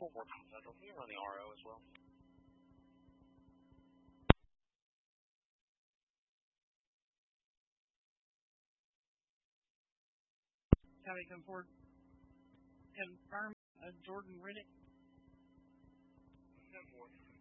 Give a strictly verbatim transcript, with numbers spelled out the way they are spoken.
One more time, Central. Can you run the R O as well? Copy, come forward. Confirm uh, Jordan Riddick. Ten four.